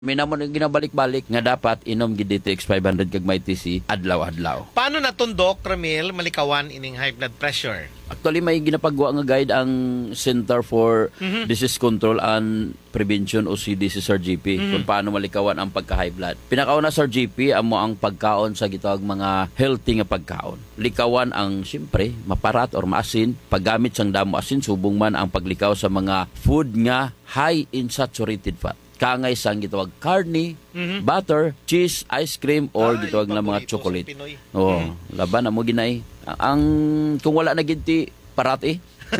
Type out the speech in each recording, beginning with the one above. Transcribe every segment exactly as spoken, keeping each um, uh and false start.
May naman yung ginabalik-balik nga dapat inom gid D T X five hundred kag may T C adlaw-adlaw. Paano natundok, Ramil, malikawan ining high blood pressure? Actually, may ginapagawa nga guide ang Center for Mhm. Disease Control and Prevention o C D C Sir G P Mhm. kung paano malikawan ang pagka-high blood. Pinakauna Sir G P amo ang pagkaon sa gitawag mga healthy nga pagkaon. Likawan ang siyempre maparat or maasin, paggamit sang damo asin subong man ang paglikaw sa mga food nga high in saturated fat. Kangay sang gitawag karne, Mhm. butter, cheese, ice cream or Ah, gitawag yung na mga paborito chocolate. sa Pinoy. Oo, Mhm. laban amo ginay. Ang kung wala na ginti parati.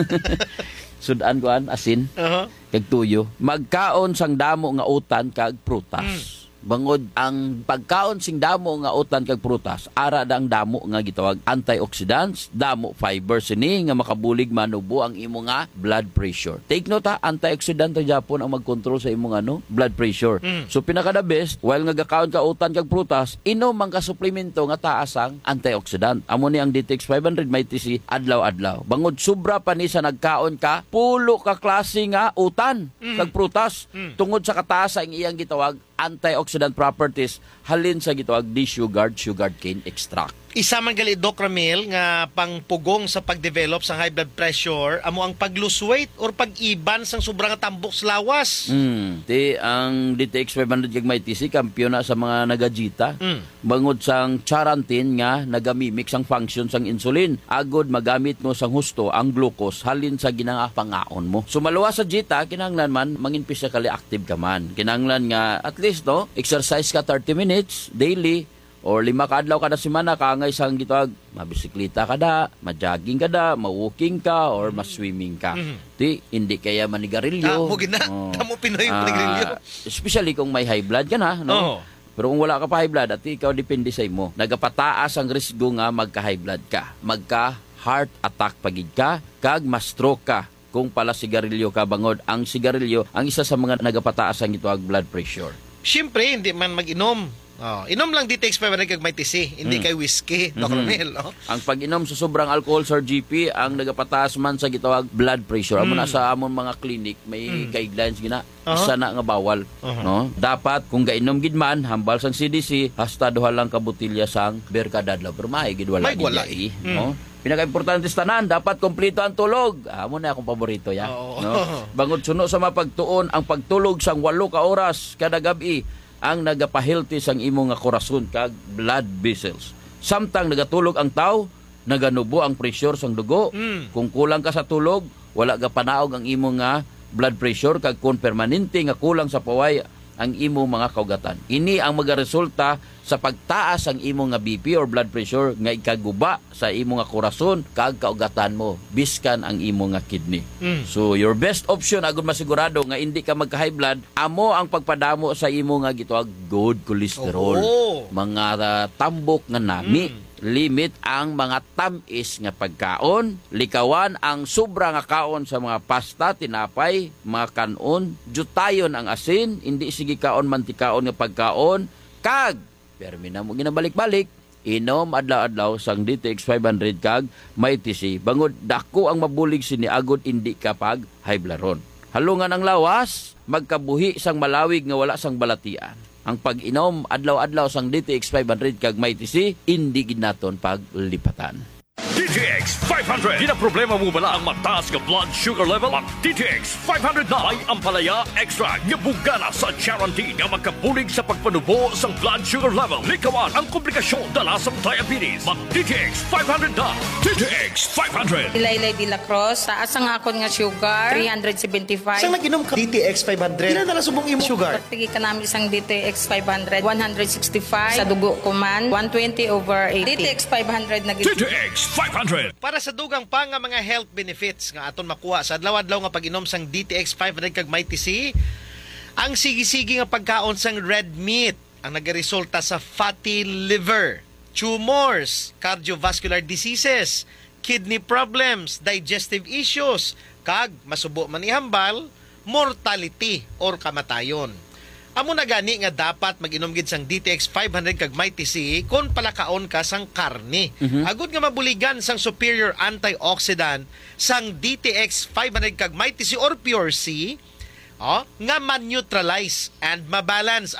Sudan kuan asin Uh-huh. kag tuyo. Magkaon sang damo nga utan kag prutas. Bangod ang pagkaon sing damo nga utan kag prutas, ara da ang damo nga gitawag antioxidants, damo fiber sini nga makabulig manubo ang imo nga blood pressure. Take note ha, antioxidant ra Japon ang magkontrol sa imong ano, blood pressure. Mm. So pinaka the best, while nga gakaon ka utan kag prutas, inom man ka suplemento nga taas ang antioxidant. Amo ni ang D T X five hundred may T C adlaw-adlaw. Bangod sobra pa ni sa nagkaon ka, pulo ka klase nga utan Mm. kag prutas. Mm. Tungod sa kataas ang iyang gitawag antioxidant properties halin sa gitawag D-sugared sugar cane extract. Isa man gali Doc Ramil nga pangpugong sa pagdevelop sa high blood pressure amo ang pag-lose weight or pag-iban sang sobrang tambok sa lawas. Mm. Ti ang D T X five hundred kag may T C kampiyon na sa mga nagajita. Mm. Bangod sang charantin nga nagamimik sang function sang insulin. Agod magamit mo sang husto ang glucose halin sa ginanga pangaon mo. Sumaluwa sa jita kinahanglan man mangin physically active ka man. Kinahanglan nga at least no exercise ka thirty minutes daily or lima ka adlaw kada semana kangay sang gitawag mabisikleta ka da, ma-jogging ka da, ma-walking ka or ma-swimming ka. Mhm. Ti hindi kaya manigarilyo. Ah, mo gina. Oh. Tamo Pinoy Ah, panigrilyo. especially kung may high blood ka na, no? Oo. Pero kung wala ka pa high blood, at ikaw depende sa imo. Nagapataas ang risgo nga magka-high blood ka. Magka-heart attack pagid ka, kag ma-stroke ka. Kung pala sigarilyo ka bangod, ang sigarilyo ang isa sa mga nagapataas ang ito ang blood pressure. Siyempre, hindi man mag-inom. Oh, inom lang D T X five hundred kag may T C, hindi Mm. kay whiskey, Doc Mhm. Ramil. Oh. Ang pag-inom sa sobrang alcohol sa G P, ang nagapataas man sa gitawag blood pressure. Amo Mm. na sa amon mga clinic, may Mm. guidelines gina. Uh-huh. Isa na nga bawal. Uh-huh. No? Dapat, kung gainom gid man, hambal sang C D C, hasta duha lang ka botilya sang berkadadlaw. Pero may gid wala May gid wala. yai, Mm. no? Pinaka-importante sa tanan, dapat kompleto ang tulog. Amo na akong paborito ya. Oo. No? Bangod suno sa mapagtuon ang pagtulog sang walo ka oras kada gabi ang nagapahilti sang imo nga korason kag blood vessels. Samtang nagatulog ang tao, naganubo ang pressure sang dugo. Mm. Kung kulang ka sa tulog, wala ka panaog ang imo nga blood pressure kag kung permanente nga kulang sa paway ang imo mga kaugatan. Ini ang magaresulta sa pagtaas ang imo nga B P or blood pressure nga ikaguba sa imo nga korason kag kaugatan mo biskan ang imo nga kidney. Mm. So your best option agud masigurado nga hindi ka magka-high blood amo ang pagpadamo sa imo nga gitawag good cholesterol. Oo. Mga uh, tambok nga nami. Mm. Limit ang mga tamis nga pagkaon, likawan ang sobra nga kaon sa mga pasta, tinapay, mga kanon, jutayon ang asin, hindi sige kaon mantikaon nga pagkaon, kag permi na mo ginabalik-balik, inom adlaw-adlaw sang D T X five hundred kag may T C. Bangod dako ang mabulig sini agod hindi kapag high blood ron. Halungan ang lawas, magkabuhi sang malawig nga wala sang balatian. Ang pag-inom adlaw-adlaw sang D T X five hundred kag may T C, hindi gid naton paglipatan. D T X five hundred. Di na problema mo bala ang mataas nga blood sugar level? Mag D T X five hundred na ay ampalaya extra nga bugana sa charantin nga magkabulig sa pagpanubo sa blood sugar level. Likawan ang komplikasyon dala sa diabetes. Mag D T X five hundred na. D T X five hundred. Ilaylay de la Cruz, taas ang akon nga sugar, three seventy-five. Sang nag-inom ka D T X five hundred? Ilan na lang subong imo sugar? Pagpigi ka namin isang D T X five hundred, one sixty-five. Sa dugo ko man, one twenty over eighty. D T X five hundred na D T X five hundred. Para sa dugang pa nga mga health benefits nga aton makuha sa adlaw-adlaw nga pag-inom sang D T X five hundred kag may T C, ang sige-sige nga pagkaon sang red meat ang nagaresulta sa fatty liver, tumors, cardiovascular diseases, kidney problems, digestive issues, kag masubo man ihambal, mortality or kamatayon. Amo na gani nga dapat mag-inom gid sang D T X five hundred kag may T C kon palakaon ka sang karne. Mhm. Agud nga mabuligan sang superior antioxidant sang D T X five hundred kag may T C or Pure C oh, nga man-neutralize and mabalance